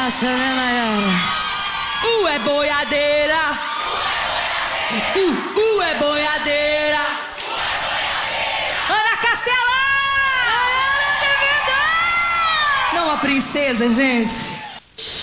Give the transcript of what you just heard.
acha, né, Nayara? É boiadeira. É boiadeira. Ana Castela! Não, a princesa, gente.